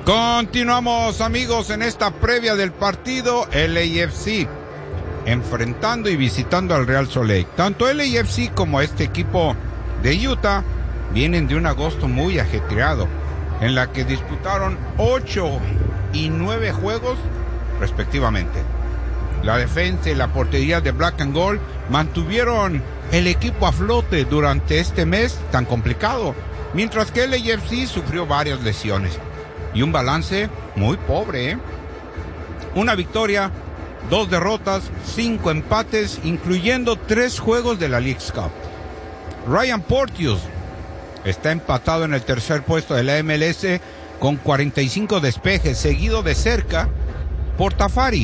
Continuamos, amigos, en esta previa del partido LAFC, enfrentando y visitando al Real Salt Lake. Tanto LAFC como este equipo de Utah vienen de un agosto muy ajetreado, en la que disputaron 8 y 9 juegos respectivamente. La defensa y la portería de Black and Gold mantuvieron el equipo a flote durante este mes tan complicado, mientras que LAFC sufrió varias lesiones y un balance muy pobre, ¿eh? Una victoria, 2 derrotas, 5 empates, incluyendo 3 juegos de la Leagues Cup. Ryan Porteous está empatado en el tercer puesto de la MLS con 45 despejes, seguido de cerca por Tafari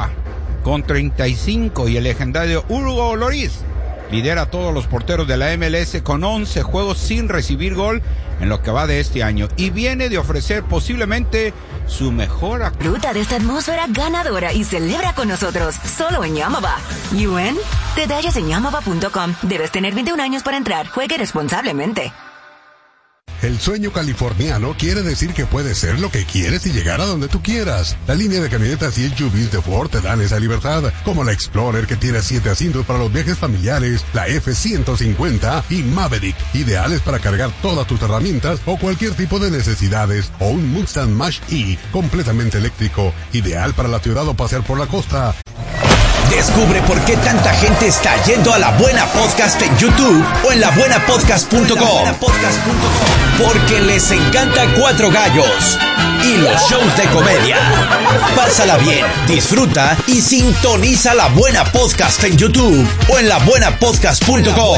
con 35, y el legendario Hugo Lloris lidera a todos los porteros de la MLS con 11 juegos sin recibir gol en lo que va de este año, y viene de ofrecer posiblemente su mejor Disfruta de esta atmósfera ganadora y celebra con nosotros, solo en Yamava. ¿UN? Detalles en yamava.com. Debes tener 21 años para entrar. Juegue responsablemente. El sueño californiano quiere decir que puedes ser lo que quieres y llegar a donde tú quieras. La línea de camionetas y SUVs de Ford te dan esa libertad, como la Explorer, que tiene 7 asientos para los viajes familiares, la F-150 y Maverick, ideales para cargar todas tus herramientas o cualquier tipo de necesidades, o un Mustang Mach-E completamente eléctrico, ideal para la ciudad o pasear por la costa. Descubre por qué tanta gente está yendo a La Buena Podcast en YouTube o en labuenapodcast.com. Porque les encanta Cuatro Gallos y los shows de comedia. Pásala bien, disfruta y sintoniza La Buena Podcast en YouTube o en labuenapodcast.com.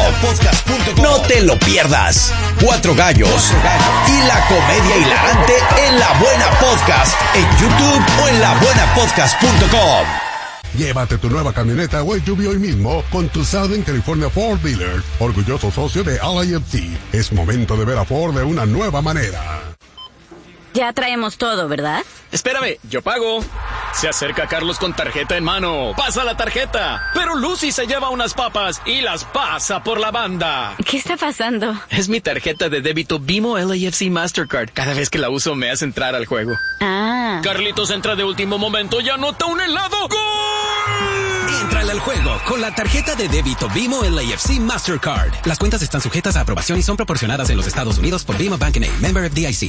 No te lo pierdas. Cuatro Gallos y la comedia hilarante en La Buena Podcast en YouTube o en labuenapodcast.com. Llévate tu nueva camioneta o SUV hoy mismo con tu Southern California Ford Dealer, orgulloso socio de LAFC. Es momento de ver a Ford de una nueva manera. Ya traemos todo, ¿verdad? Espérame, yo pago. Se acerca Carlos con tarjeta en mano. Pasa la tarjeta. Pero Lucy se lleva unas papas y las pasa por la banda. ¿Qué está pasando? Es mi tarjeta de débito Bimo LAFC Mastercard. Cada vez que la uso me hace entrar al juego. Ah. Carlitos entra de último momento y anota un helado. ¡Gol! Éntrale al juego con la tarjeta de débito Bimo LAFC Mastercard. Las cuentas están sujetas a aprobación y son proporcionadas en los Estados Unidos por Bimo Bank N.A., member FDIC.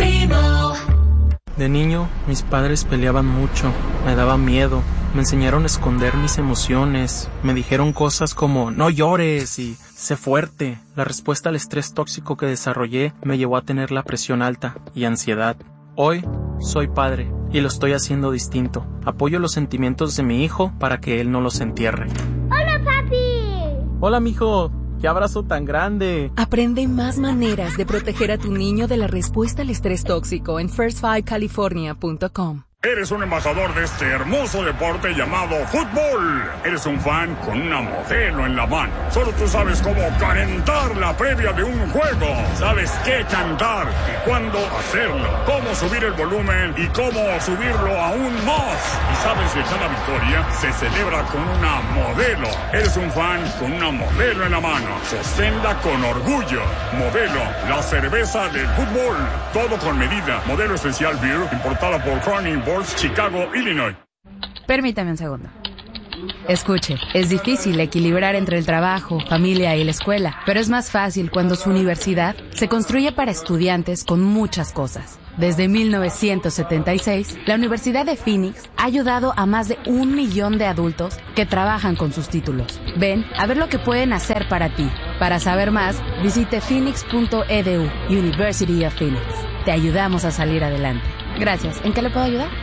De niño, mis padres peleaban mucho, me daba miedo, me enseñaron a esconder mis emociones, me dijeron cosas como no llores y sé fuerte. La respuesta al estrés tóxico que desarrollé me llevó a tener la presión alta y ansiedad. Hoy soy padre y lo estoy haciendo distinto. Apoyo los sentimientos de mi hijo para que él no los entierre. ¡Hola, papi! Hola, mijo. ¡Qué abrazo tan grande! Aprende más maneras de proteger a tu niño de la respuesta al estrés tóxico en first5california.com. Eres un embajador de este hermoso deporte llamado fútbol. Eres un fan con una modelo en la mano. Solo tú sabes cómo calentar la previa de un juego. Sabes qué cantar y cuándo hacerlo. Cómo subir el volumen y cómo subirlo aún más. Y sabes que cada victoria se celebra con una modelo. Eres un fan con una modelo en la mano. Sosténla con orgullo. Modelo, la cerveza del fútbol. Todo con medida. Modelo Especial Beer, importada por Crown Board, Chicago, Illinois. Permítame un segundo. Escuche, es difícil equilibrar entre el trabajo, familia y la escuela, pero es más fácil cuando su universidad se construye para estudiantes con muchas cosas. Desde 1976, la Universidad de Phoenix ha ayudado a más de 1 millón de adultos que trabajan con sus títulos. Ven a ver lo que pueden hacer para ti. Para saber más, visite phoenix.edu, University of Phoenix. Te ayudamos a salir adelante. Gracias. ¿En qué le puedo ayudar?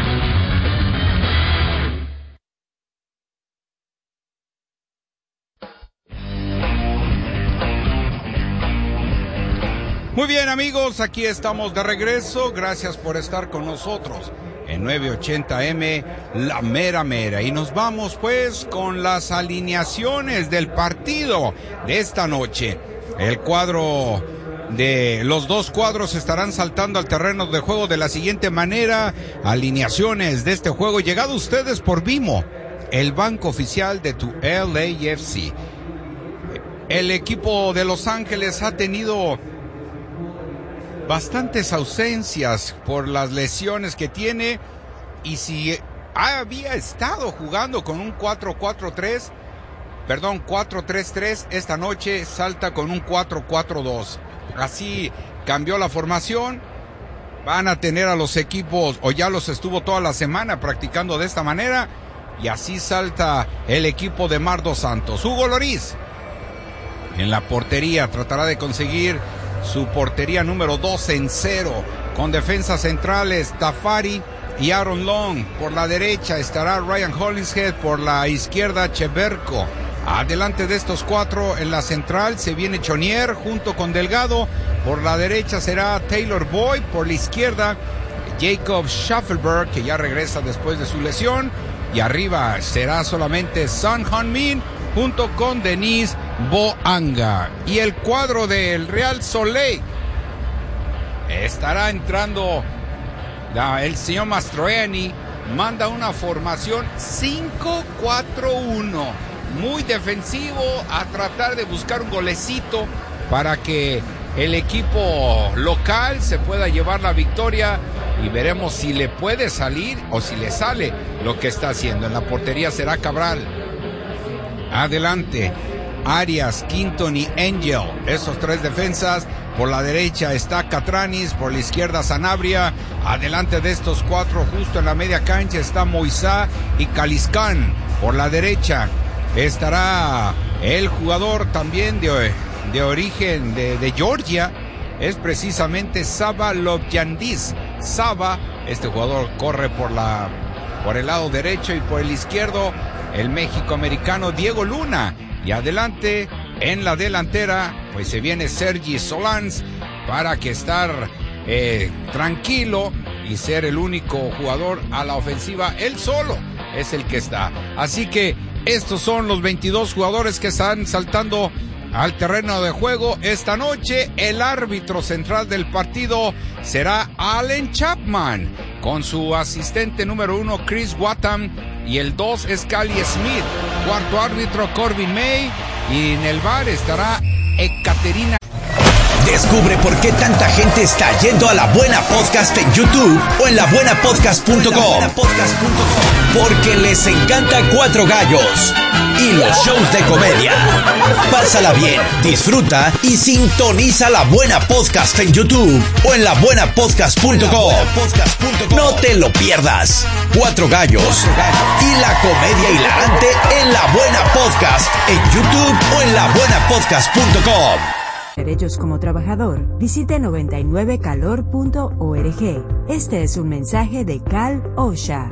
Muy bien, amigos, aquí estamos de regreso. Gracias por estar con nosotros en 980M, La Mera Mera. Y nos vamos pues con las alineaciones del partido de esta noche. Los dos cuadros estarán saltando al terreno de juego de la siguiente manera. Alineaciones de este juego llegado a ustedes por Bimo, el banco oficial de tu LAFC. El equipo de Los Ángeles ha tenido bastantes ausencias por las lesiones que tiene, y si había estado jugando con un 4-3-3, esta noche salta con un 4-4-2. Así cambió la formación. Van a tener a los equipos, o ya los estuvo toda la semana practicando de esta manera, y así salta el equipo de Mar dos Santos. Hugo Lloris en la portería tratará de conseguir su portería número 2-0, con defensas centrales Tafari y Aaron Long. Por la derecha estará Ryan Hollingshead, por la izquierda Cheverko. Adelante de estos cuatro en la central se viene Chonier junto con Delgado. Por la derecha será Taylor Boyd, por la izquierda Jacob Schaffelberg, que ya regresa después de su lesión, y arriba será solamente Son Heung-min junto con Denis Boanga. Y el cuadro del Real Soleil estará entrando el señor Mastroeni, manda una formación 5-4-1, muy defensivo, a tratar de buscar un golecito para que el equipo local se pueda llevar la victoria, y veremos si le puede salir o si le sale lo que está haciendo. En la portería será Cabral. Adelante Arias, Quinton y Angel, esos tres defensas. Por la derecha está Catranis, por la izquierda Sanabria. Adelante de estos cuatro, justo en la media cancha, está Moisá y Caliscán. Por la derecha estará el jugador también de origen de Georgia, es precisamente Saba Lobjandis. Saba, este jugador corre por el lado derecho, y por el izquierdo el México-americano Diego Luna. Y adelante en la delantera pues se viene Sergi Solans, para que estar tranquilo y ser el único jugador a la ofensiva. Él solo es el que está. Así que estos son los 22 jugadores que están saltando al terreno de juego esta noche. El árbitro central del partido será Allen Chapman, con su asistente número 1 Chris Wattam, y el 2 es Cali Smith. Cuarto árbitro Corbin May, y en el bar estará Ekaterina. Descubre por qué tanta gente está yendo a La Buena Podcast en YouTube o en labuenapodcast.com. Porque les encanta Cuatro Gallos y los shows de comedia. Pásala bien, disfruta y sintoniza La Buena Podcast en YouTube o en labuenapodcast.com. No te lo pierdas. Cuatro Gallos y la comedia hilarante en La Buena Podcast en YouTube o en labuenapodcast.com. Derechos como trabajador, visite 99calor.org. Este es un mensaje de Cal OSHA.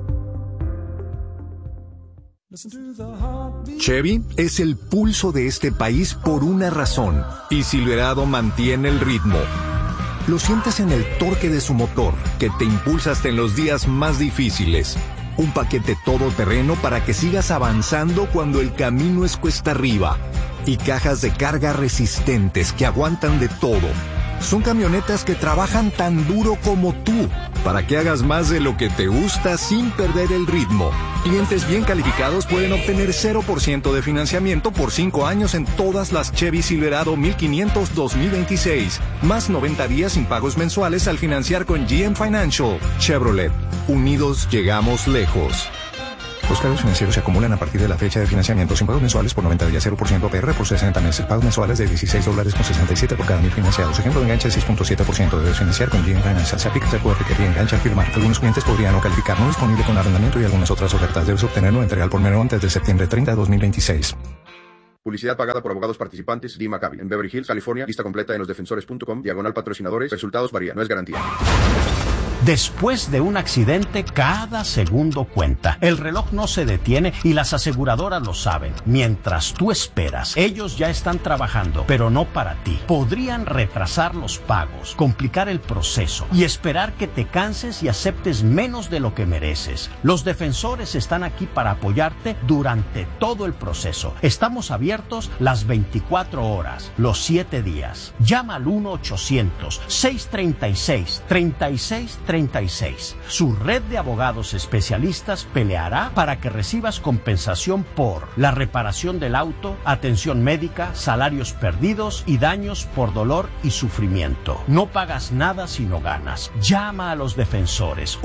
Chevy es el pulso de este país por una razón, y Silverado mantiene el ritmo. Lo sientes en el torque de su motor, que te impulsa hasta en los días más difíciles. Un paquete todoterreno para que sigas avanzando cuando el camino es cuesta arriba. Y cajas de carga resistentes que aguantan de todo. Son camionetas que trabajan tan duro como tú, para que hagas más de lo que te gusta sin perder el ritmo. Clientes bien calificados pueden obtener 0% de financiamiento por 5 años en todas las Chevy Silverado 1500 2026. Más 90 días sin pagos mensuales al financiar con GM Financial. Chevrolet. Unidos llegamos lejos. Los cargos financieros se acumulan a partir de la fecha de financiamiento sin pagos mensuales por 90 días, 0% APR por 60 meses. Pagos mensuales de $16.67 por cada mil financiados. Ejemplo de enganche 6.7%. Debes financiar con GM Financial. Se aplica el requisito de enganche al firmar. Algunos clientes podrían no calificar. No disponible con arrendamiento y algunas otras ofertas. Debes obtenerlo entrega al por menor antes de septiembre 30 de 2026. Publicidad pagada por abogados participantes. Dee Maccabi. En Beverly Hills, California. Lista completa en losdefensores.com. /patrocinadores. Resultados varían. No es garantía. Después de un accidente, cada segundo cuenta. El reloj no se detiene y las aseguradoras lo saben. Mientras tú esperas, ellos ya están trabajando, pero no para ti. Podrían retrasar los pagos, complicar el proceso y esperar que te canses y aceptes menos de lo que mereces. Los defensores están aquí para apoyarte durante todo el proceso. Estamos abiertos las 24 horas, los 7 días. Llama al 1-800-636-3636 636. Su red de abogados especialistas peleará para que recibas compensación por la reparación del auto, atención médica, salarios perdidos y daños por dolor y sufrimiento. No pagas nada si no ganas. Llama a los defensores.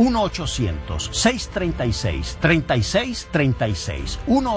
1-800-636-3636.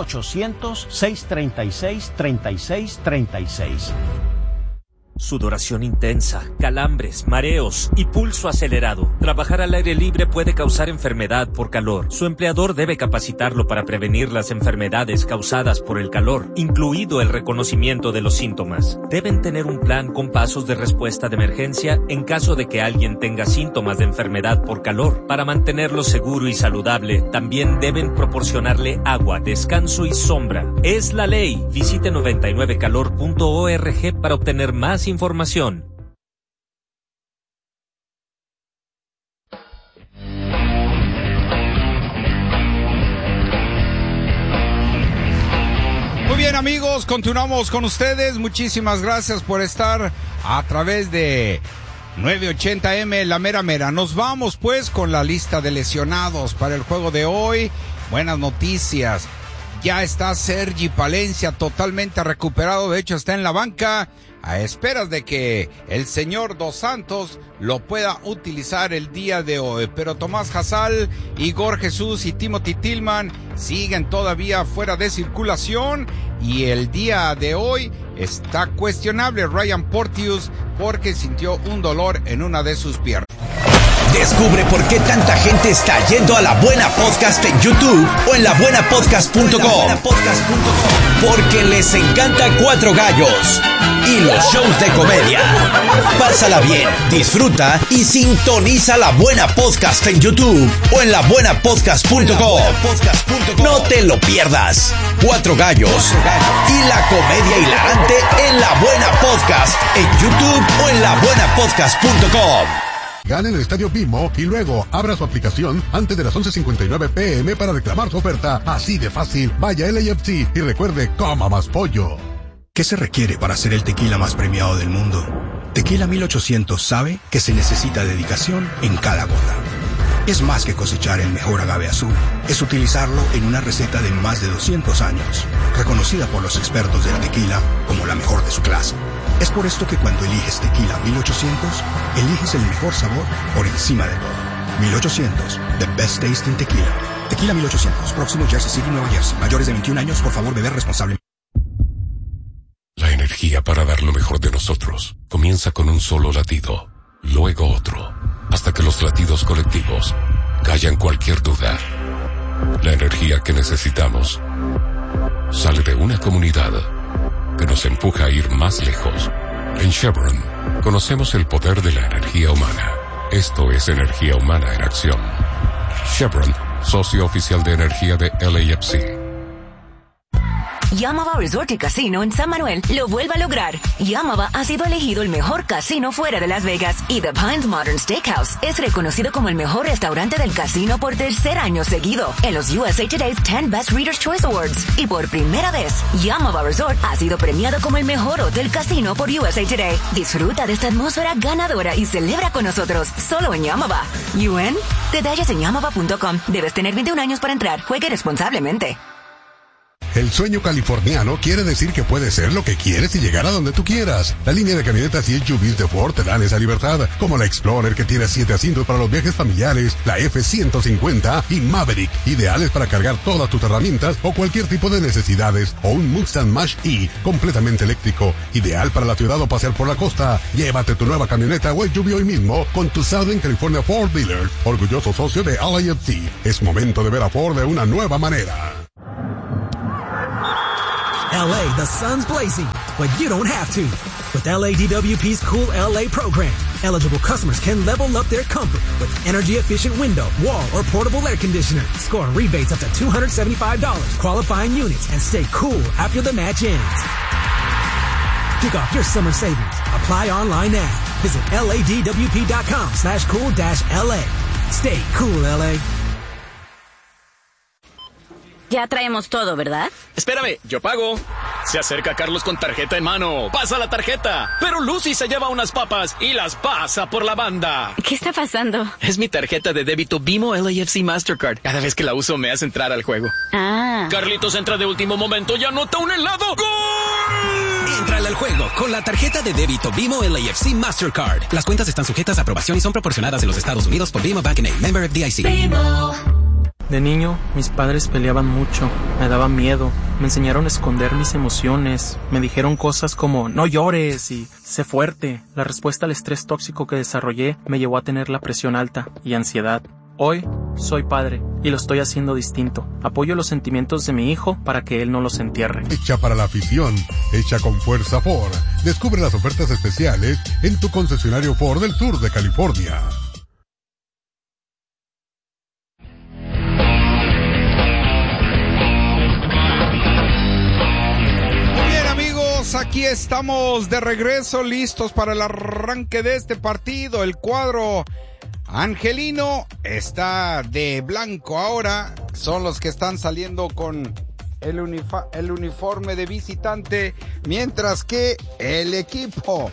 1-800-636-3636. Sudoración intensa, calambres, mareos y pulso acelerado. Trabajar al aire libre puede causar enfermedad por calor. Su empleador debe capacitarlo para prevenir las enfermedades causadas por el calor, incluido el reconocimiento de los síntomas. Deben tener un plan con pasos de respuesta de emergencia en caso de que alguien tenga síntomas de enfermedad por calor. Para mantenerlo seguro y saludable, también deben proporcionarle agua, descanso y sombra. Es la ley. Visite 99calor.org para obtener más información. Muy bien, amigos, continuamos con ustedes. Muchísimas gracias por estar a través de 980M, la mera mera. Nos vamos pues con la lista de lesionados para el juego de hoy. Buenas noticias. Ya está Sergi Palencia totalmente recuperado. De hecho, está en la banca a esperas de que el señor Dos Santos lo pueda utilizar el día de hoy. Pero Tomás Hasal, Igor Jesús y Timothy Tillman siguen todavía fuera de circulación. Y el día de hoy está cuestionable Ryan Porteous porque sintió un dolor en una de sus piernas. Descubre por qué tanta gente está yendo a La Buena Podcast en YouTube o en labuenapodcast.com. Porque les encanta Cuatro Gallos y los shows de comedia. Pásala bien, disfruta y sintoniza La Buena Podcast en YouTube o en labuenapodcast.com. No te lo pierdas. Cuatro Gallos y la comedia hilarante en La Buena Podcast en YouTube o en labuenapodcast.com. Gane en el Estadio Bimbo y luego abra su aplicación antes de las 11:59 p.m. para reclamar su oferta. Así de fácil. Vaya a LAFC y recuerde, coma más pollo. ¿Qué se requiere para ser el tequila más premiado del mundo? Tequila 1800 sabe que se necesita dedicación en cada gota. Es más que cosechar el mejor agave azul. Es utilizarlo en una receta de más de 200 años, reconocida por los expertos del tequila como la mejor de su clase. Es por esto que cuando eliges Tequila 1800, eliges el mejor sabor por encima de todo. 1800, the best taste in tequila. Tequila 1800, próximo Jersey City, Nueva Jersey. Mayores de 21 años, por favor, beber responsablemente. La energía para dar lo mejor de nosotros comienza con un solo latido, luego otro, hasta que los latidos colectivos callan cualquier duda. La energía que necesitamos sale de una comunidad que nos empuja a ir más lejos. En Chevron conocemos el poder de la energía humana. Esto es energía humana en acción. Chevron, socio oficial de energía de LAFC. Yamava Resort y Casino en San Manuel lo vuelve a lograr. Yamava ha sido elegido el mejor casino fuera de Las Vegas y The Pines Modern Steakhouse es reconocido como el mejor restaurante del casino por tercer año seguido en los USA Today's 10 Best Reader's Choice Awards. Y por primera vez, Yamava Resort ha sido premiado como el mejor hotel casino por USA Today. Disfruta de esta atmósfera ganadora y celebra con nosotros solo en Yamava. ¿UN? Detalles en yamava.com. Debes tener 21 años para entrar. Juegue responsablemente. El sueño californiano quiere decir que puedes ser lo que quieres y llegar a donde tú quieras. La línea de camionetas y SUVs de Ford te dan esa libertad, como la Explorer que tiene 7 asientos para los viajes familiares, la F-150 y Maverick, ideales para cargar todas tus herramientas o cualquier tipo de necesidades, o un Mustang Mach-E completamente eléctrico, ideal para la ciudad o pasear por la costa. Llévate tu nueva camioneta o SUV hoy mismo con tu Southern California Ford Dealer, orgulloso socio de LAFC. Es momento de ver a Ford de una nueva manera. LA, the sun's blazing, but you don't have to. With LADWP's Cool LA program, eligible customers can level up their comfort with energy-efficient window, wall, or portable air conditioner. Score rebates up to $275, qualifying units, and stay cool after the match ends. Kick off your summer savings. Apply online now. Visit LADWP.com/cool-LA. Stay cool, LA. Ya traemos todo, ¿verdad? Espérame, yo pago. Se acerca Carlos con tarjeta en mano. Pasa la tarjeta. Pero Lucy se lleva unas papas y las pasa por la banda. ¿Qué está pasando? Es mi tarjeta de débito Bimo LAFC Mastercard. Cada vez que la uso me hace entrar al juego. Ah. Carlitos entra de último momento y anota un helado. ¡Gol! Entrale al juego con la tarjeta de débito Bimo LAFC Mastercard. Las cuentas están sujetas a aprobación y son proporcionadas en los Estados Unidos por Bimo Bank & Member FDIC. De niño, mis padres peleaban mucho, me daba miedo, me enseñaron a esconder mis emociones, me dijeron cosas como no llores y sé fuerte. La respuesta al estrés tóxico que desarrollé me llevó a tener la presión alta y ansiedad. Hoy soy padre y lo estoy haciendo distinto. Apoyo los sentimientos de mi hijo para que él no los entierre. Hecha para la afición, hecha con fuerza Ford. Descubre las ofertas especiales en tu concesionario Ford del sur de California. Aquí estamos de regreso, listos para el arranque de este partido. El cuadro angelino está de blanco ahora. Son los que están saliendo con el uniforme de visitante, mientras que el equipo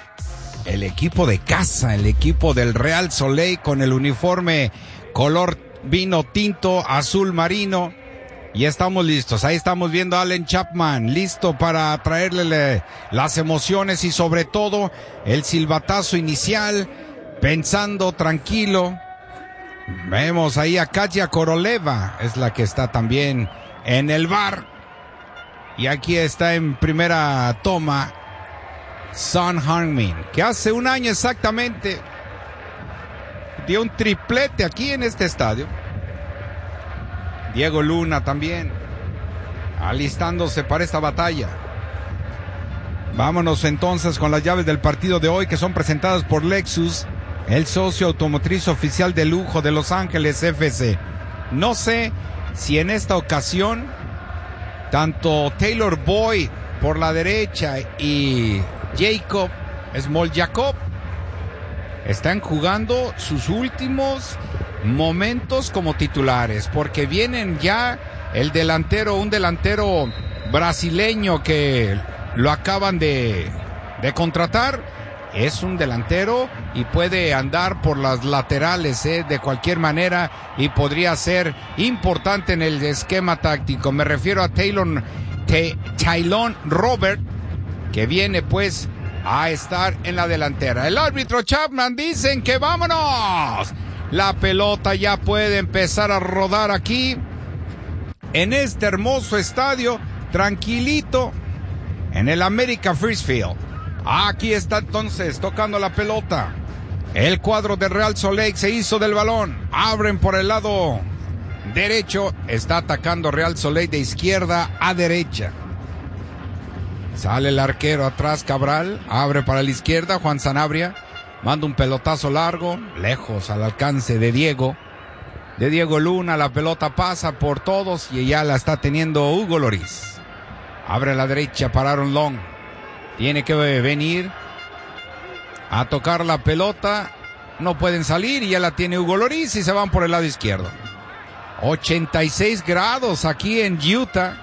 de casa, el equipo del Real Soleil, con el uniforme color vino tinto, azul marino. Y estamos listos, ahí estamos viendo a Allen Chapman, listo para traerle las emociones y sobre todo el silbatazo inicial, pensando tranquilo. Vemos ahí a Katya Koroleva, es la que está también en el bar. Y aquí está en primera toma Son Heung-min, que hace un año exactamente dio un triplete aquí en este estadio. Diego Luna también, alistándose para esta batalla. Vámonos entonces con las llaves del partido de hoy, que son presentadas por Lexus, el socio automotriz oficial de lujo de Los Ángeles FC. No sé si en esta ocasión, tanto Taylor Boyd por la derecha y Jacob Smoljakov están jugando sus últimos momentos como titulares, porque vienen ya un delantero brasileño que lo acaban de contratar. Es un delantero y puede andar por las laterales de cualquier manera y podría ser importante en el esquema táctico. Me refiero a Tylon Robert, que viene pues a estar en la delantera. El árbitro Chapman dicen que vámonos. La pelota ya puede empezar a rodar aquí en este hermoso estadio, tranquilito, en el America First Field. Aquí está entonces tocando la pelota. El cuadro de Real Soleil se hizo del balón. Abren por el lado derecho. Está atacando Real Soleil de izquierda a derecha. Sale el arquero atrás, Cabral. Abre para la izquierda, Juan Sanabria. Manda un pelotazo largo, lejos al alcance de Diego Luna. La pelota pasa por todos y ya la está teniendo Hugo Lloris. Abre a la derecha para Aaron Long. Tiene que venir a tocar la pelota. No pueden salir y ya la tiene Hugo Lloris y se van por el lado izquierdo. 86 grados aquí en Utah.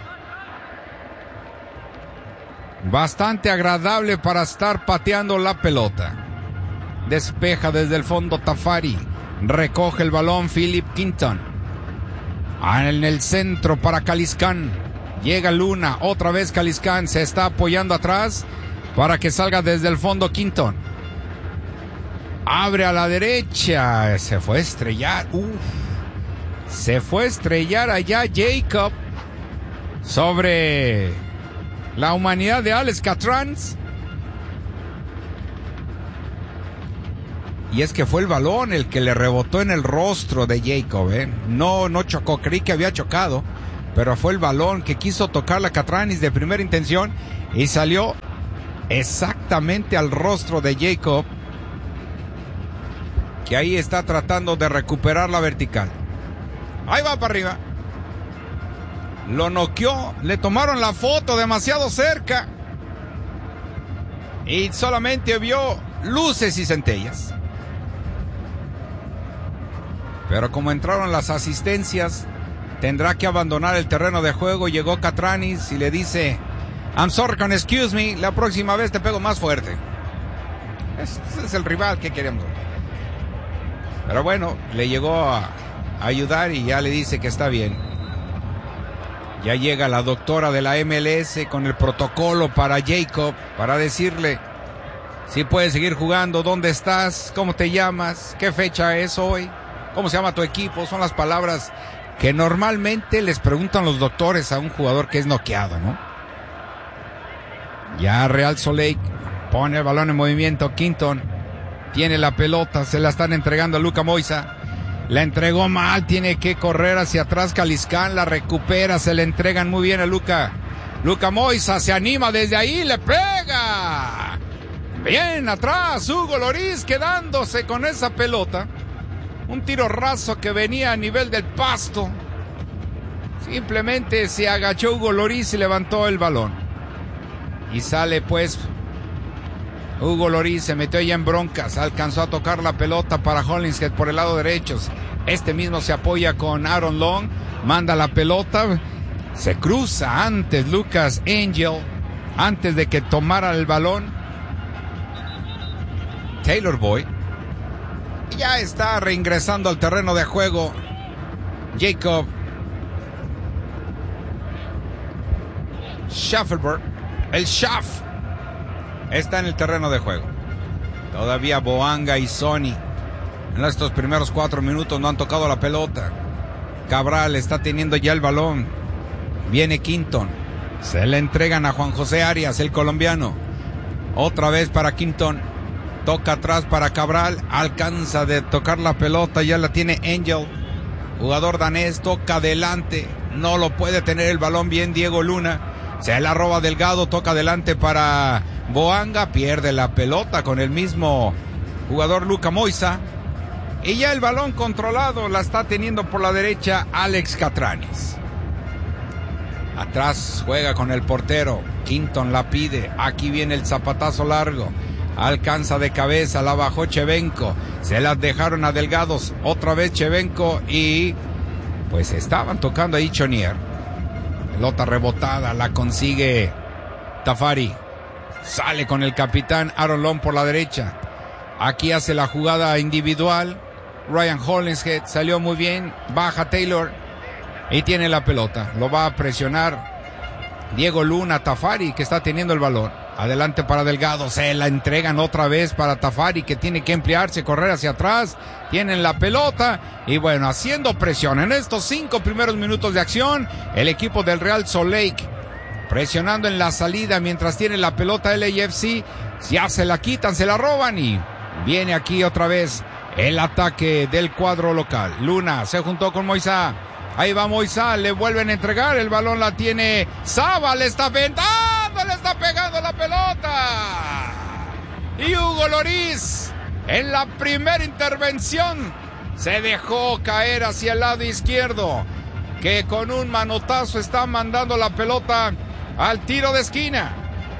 Bastante agradable para estar pateando la pelota. Despeja desde el fondo Tafari. Recoge el balón Philip Quinton. En el centro para Caliscán. Llega Luna. Otra vez Caliscán. Se está apoyando atrás para que salga desde el fondo Quinton. Abre a la derecha. Se fue a estrellar. Se fue a estrellar allá Jacob sobre la humanidad de Alex Catrans. Y es que fue el balón el que le rebotó en el rostro de Jacob, No chocó, creí que había chocado, pero fue el balón que quiso tocar la Catranis de primera intención y salió exactamente al rostro de Jacob, que ahí está tratando de recuperar la vertical. Ahí va para arriba. Lo noqueó, le tomaron la foto demasiado cerca y solamente vio luces y centellas. Pero como entraron las asistencias, tendrá que abandonar el terreno de juego. Llegó Catranis y le dice: I'm sorry, con excuse me, la próxima vez te pego más fuerte. Ese es el rival que queremos. Pero bueno, le llegó a ayudar y ya le dice que está bien. Ya llega la doctora de la MLS con el protocolo para Jacob, para decirle si puedes seguir jugando, dónde estás, cómo te llamas, qué fecha es hoy, cómo se llama tu equipo. Son las palabras que normalmente les preguntan los doctores a un jugador que es noqueado, ¿no? Ya Real Salt Lake pone el balón en movimiento. Quinton tiene la pelota, se la están entregando a Luka Moisa. La entregó mal, tiene que correr hacia atrás. Caliscán la recupera, se le entregan muy bien a Luka. Luka Moisa se anima desde ahí, le pega. Bien atrás, Hugo Lloris quedándose con esa pelota. Un tiro raso que venía a nivel del pasto. Simplemente se agachó Hugo Lloris y levantó el balón. Y sale pues Hugo Lloris, se metió ya en broncas, alcanzó a tocar la pelota para Hollingshead por el lado derecho. Este mismo se apoya con Aaron Long, manda la pelota, se cruza antes Lucas Angel, antes de que tomara el balón Taylor Boyd. Ya está reingresando al terreno de juego Jacob Schaffelberg. El Schaff está en el terreno de juego. Todavía Boanga y Sonny en estos primeros 4 minutos no han tocado la pelota. Cabral está teniendo ya el balón. Viene Quinton. Se le entregan a Juan José Arias, el colombiano. Otra vez para Quinton. Toca atrás para Cabral. Alcanza de tocar la pelota. Ya la tiene Angel. Jugador danés. Toca adelante. No lo puede tener el balón bien Diego Luna. Se la roba Delgado. Toca adelante para Boanga. Pierde la pelota con el mismo jugador Luka Moisa. Y ya el balón controlado la está teniendo por la derecha Alex Catranis. Atrás juega con el portero. Quinton la pide. Aquí viene el zapatazo largo. Alcanza de cabeza, la bajó Chevenko. Se las dejaron a Delgados. Otra vez Chevenko y pues estaban tocando ahí Chonier. Pelota rebotada, la consigue Tafari. Sale con el capitán Aaron Long por la derecha. Aquí hace la jugada individual. Ryan Hollingshead salió muy bien. Baja Taylor y tiene la pelota. Lo va a presionar Diego Luna. Tafari, que está teniendo el balón. Adelante para Delgado. Se la entregan otra vez para Tafari, que tiene que emplearse, correr hacia atrás. Tienen la pelota. Y bueno, haciendo presión en estos 5 primeros minutos de acción. El equipo del Real Salt Lake presionando en la salida mientras tiene la pelota LAFC. Ya se la quitan, se la roban y viene aquí otra vez el ataque del cuadro local. Luna se juntó con Moisá. Ahí va Moisá, le vuelven a entregar. El balón la tiene Saba, le está aventando, le está pegando la pelota. Y Hugo Lloris, en la primera intervención, se dejó caer hacia el lado izquierdo, que con un manotazo está mandando la pelota al tiro de esquina.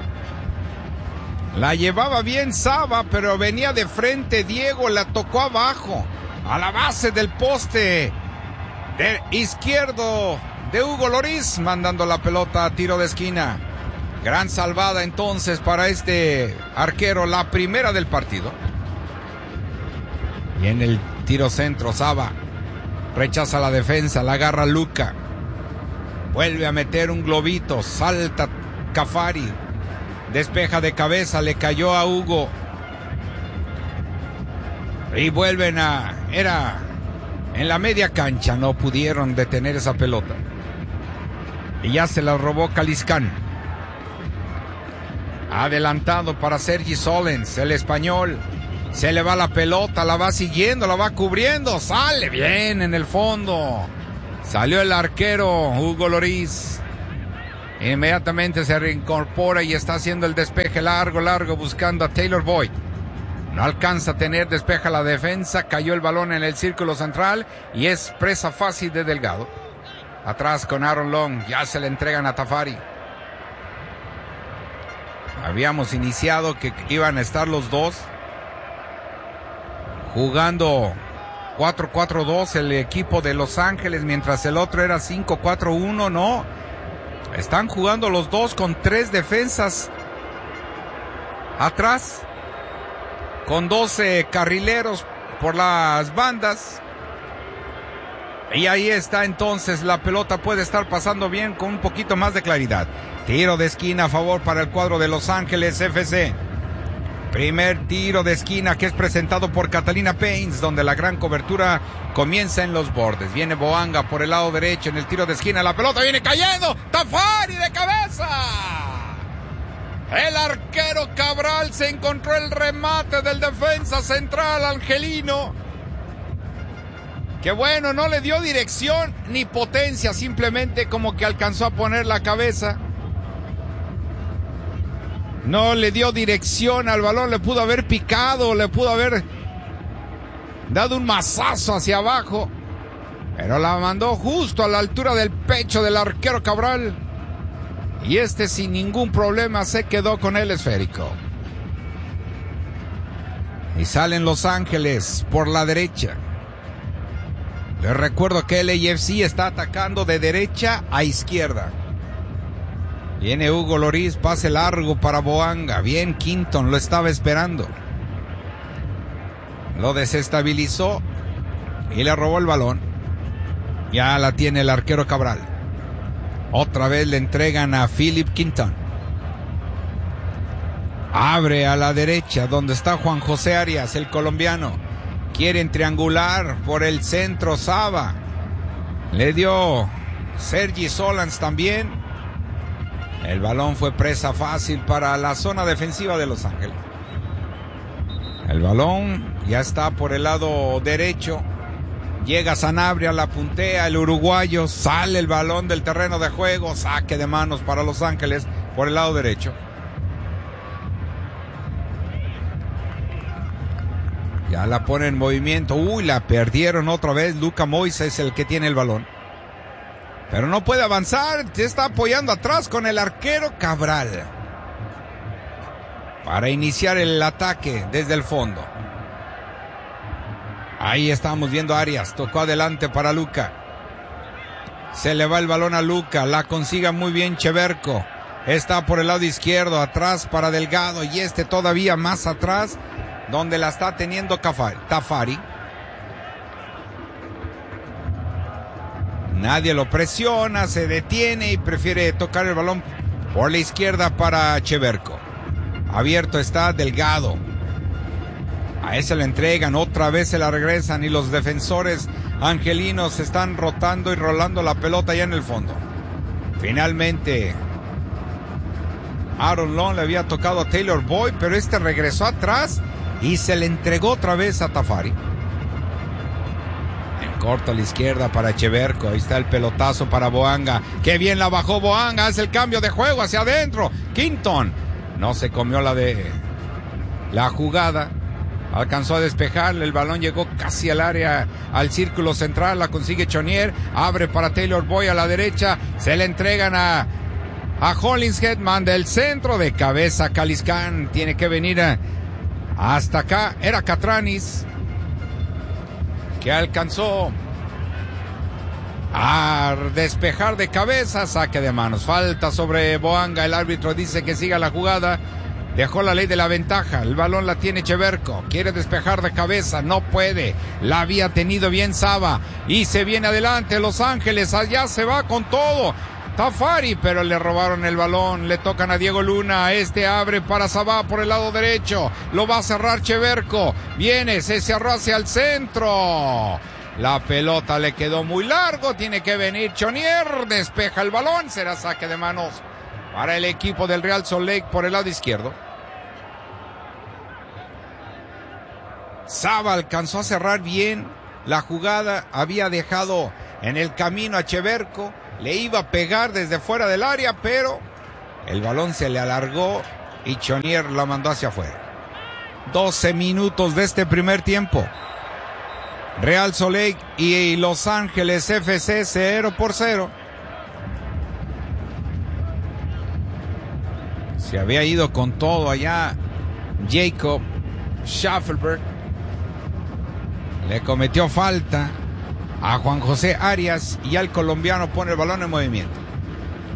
La llevaba bien Saba, pero venía de frente Diego, la tocó abajo, a la base del poste de izquierdo de Hugo Lloris, mandando la pelota a tiro de esquina. Gran salvada entonces para este arquero, la primera del partido. Y en el tiro centro, Saba rechaza la defensa, la agarra Luka. Vuelve a meter un globito, salta Cafari. Despeja de cabeza, le cayó a Hugo. Y vuelven era en la media cancha, no pudieron detener esa pelota. Y ya se la robó Caliscán. Adelantado para Sergi Solens, el español. Se le va la pelota, la va siguiendo, la va cubriendo. Sale bien en el fondo. Salió el arquero Hugo Lloris. Inmediatamente se reincorpora y está haciendo el despeje largo, buscando a Taylor Boyd. No alcanza a tener, despeja la defensa, cayó el balón en el círculo central y es presa fácil de Delgado. Atrás con Aaron Long, ya se le entregan a Tafari. Habíamos iniciado que iban a estar los dos jugando 4-4-2 el equipo de Los Ángeles, mientras el otro era 5-4-1, no. Están jugando los dos con 3 defensas atrás, con 12 carrileros por las bandas. Y ahí está entonces, la pelota puede estar pasando bien con un poquito más de claridad. Tiro de esquina a favor para el cuadro de Los Ángeles FC. Primer tiro de esquina que es presentado por Catalina Paints, donde la gran cobertura comienza en los bordes. Viene Boanga por el lado derecho en el tiro de esquina. La pelota viene cayendo. Tafari de cabeza. El arquero Cabral se encontró el remate del defensa central angelino. Que bueno, no le dio dirección ni potencia, simplemente como que alcanzó a poner la cabeza. No le dio dirección al balón, le pudo haber picado, le pudo haber dado un mazazo hacia abajo, pero la mandó justo a la altura del pecho del arquero Cabral. Y sin ningún problema se quedó con el esférico. Y salen Los Ángeles por la derecha. Les recuerdo que el LAFC está atacando de derecha a izquierda. Viene Hugo Lloris, pase largo para Boanga. Bien, Quinton lo estaba esperando. Lo desestabilizó y le robó el balón. Ya la tiene el arquero Cabral. Otra vez le entregan a Philip Quinton. Abre a la derecha donde está Juan José Arias, el colombiano. Quieren triangular por el centro Saba. Le dio Sergi Solans también. El balón fue presa fácil para la zona defensiva de Los Ángeles. El balón ya está por el lado derecho. Llega Sanabria, la puntea el uruguayo. Sale el balón del terreno de juego. Saque de manos para Los Ángeles por el lado derecho. Ya la pone en movimiento. Uy, la perdieron otra vez. Luka Moises es el que tiene el balón. Pero no puede avanzar, se está apoyando atrás con el arquero Cabral. Para iniciar el ataque desde el fondo. Ahí estamos viendo a Arias, tocó adelante para Luka. Se le va el balón a Luka, la consigue muy bien Cheverko. Está por el lado izquierdo, atrás para Delgado y todavía más atrás, donde la está teniendo Tafari. Nadie lo presiona, se detiene y prefiere tocar el balón por la izquierda para Cheverko. Abierto está Delgado. A ese lo entregan, otra vez se la regresan y los defensores angelinos están rotando y rolando la pelota ya en el fondo. Finalmente, Aaron Long le había tocado a Taylor Boyd, pero regresó atrás y se le entregó otra vez a Tafari. Corta a la izquierda para Cheverko. Ahí está el pelotazo para Boanga. Qué bien la bajó Boanga. Hace el cambio de juego hacia adentro. Quinton no se comió la jugada. Alcanzó a despejarle. El balón llegó casi al área, al círculo central. La consigue Chonier. Abre para Taylor Boyd a la derecha. Se le entregan a Hollingshead. Manda el centro de cabeza. Caliscan tiene que venir hasta acá. Era Catranis que alcanzó a despejar de cabeza. Saque de manos, falta sobre Boanga. El árbitro dice que siga la jugada. Dejó la ley de la ventaja. El balón la tiene Cheverko. Quiere despejar de cabeza, no puede. La había tenido bien Saba y se viene adelante Los Ángeles. Allá se va con todo Tafari, pero le robaron el balón. Le tocan a Diego Luna. Abre para Sabá por el lado derecho. Lo va a cerrar Cheverko. Viene, se cerró hacia el centro. La pelota le quedó muy largo. Tiene que venir Chonier. Despeja el balón. Será saque de manos para el equipo del Real Salt Lake por el lado izquierdo. Saba alcanzó a cerrar bien la jugada. Había dejado en el camino a Cheverko. Le iba a pegar desde fuera del área, pero el balón se le alargó y Chonier la mandó hacia afuera. 12 minutos de este primer tiempo. Real Salt Lake y Los Ángeles FC 0-0. Se había ido con todo allá Jacob Schaffelberg. Le cometió falta a Juan José Arias y al colombiano pone el balón en movimiento.